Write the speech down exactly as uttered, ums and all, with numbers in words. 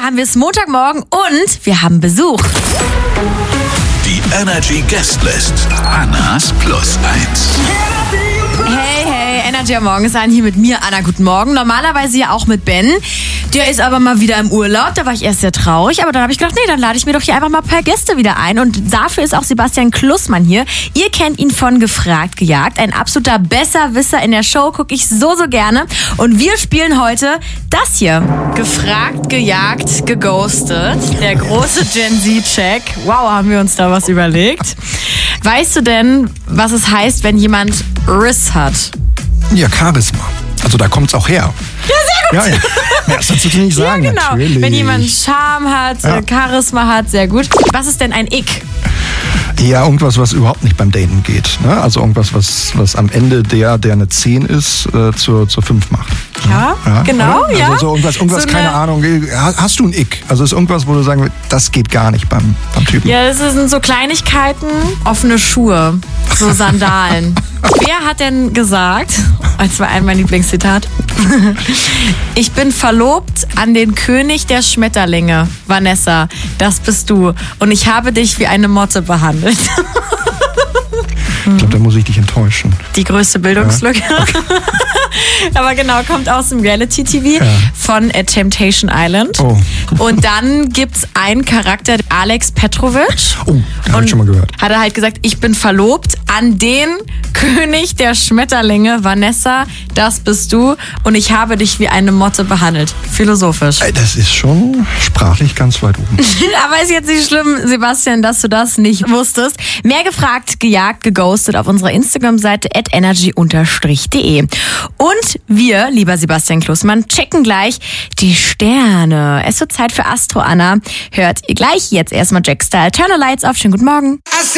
haben wir es Montagmorgen und wir haben Besuch. Die Energy Guestlist. Annas Plus eins. Hey, hey, Energy am Morgen ist an hier mit mir, Anna, guten Morgen. Normalerweise ja auch mit Ben. Der ist aber mal wieder im Urlaub, da war ich erst sehr traurig. Aber dann habe ich gedacht, nee, dann lade ich mir doch hier einfach mal ein paar Gäste wieder ein. Und dafür ist auch Sebastian Klussmann hier. Ihr kennt ihn von Gefragt, Gejagt. Ein absoluter Besserwisser in der Show, gucke ich so, so gerne. Und wir spielen heute das hier. Gefragt, Gejagt, Geghostet. Der große Gen Z-Check. Wow, haben wir uns da was überlegt. Weißt du denn, was es heißt, wenn jemand Riss hat? Ja, Charisma. Also da kommt's auch her. Ja, sehr gut. Ja, ja. Ja, das kannst du nicht sagen, ja, genau. natürlich. Wenn jemand Charme hat, Ja. Charisma hat, sehr gut. Was ist denn ein Ick? Ja, irgendwas, was überhaupt nicht beim Daten geht. Ne? Also irgendwas, was, was am Ende der, der eine zehn ist, äh, zur, zur fünf macht. Ja, Ja, genau, oder? ja. Also so irgendwas, irgendwas So keine eine- Ahnung. Hast du ein Ick? Also ist irgendwas, wo du sagen würdest, das geht gar nicht beim, beim Typen. Ja, das sind so Kleinigkeiten, offene Schuhe, so Sandalen. Wer hat denn gesagt, das war ein mein Lieblingszitat, ich bin verlobt an den König der Schmetterlinge, Vanessa, das bist du. Und ich habe dich wie eine Motte behandelt. Ich glaube, da muss ich dich enttäuschen. Die größte Bildungslücke. Ja, okay. Aber genau, kommt aus dem Reality-T V Ja. von äh, Temptation Island. Oh. Und dann gibt's einen Charakter, Alex Petrovic. Oh, den habe ich schon mal gehört. Hat er halt gesagt, ich bin verlobt an den König der Schmetterlinge, Vanessa, das bist du. Und ich habe dich wie eine Motte behandelt. Philosophisch. Ey, das ist schon sprachlich ganz weit oben. Aber ist jetzt nicht schlimm, Sebastian, dass du das nicht wusstest. Mehr gefragt, gejagt, geghostet auf unserer Instagram-Seite at energy de. Und wir, lieber Sebastian Klussmann, checken gleich die Sterne. Es wird Zeit für Astro, Anna. Hört ihr gleich jetzt erstmal Jack Style. Turn the Lights off. Schönen guten Morgen.